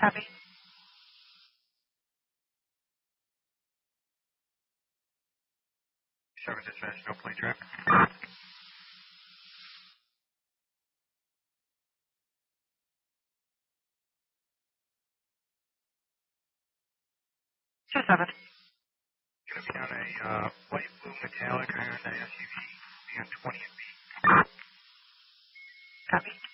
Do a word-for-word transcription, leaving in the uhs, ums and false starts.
Copy. Service dispatch, no plane traffic. Two seven. Going to be on a uh, light blue metallic Hyundai S U V, be on twentieth. Copy.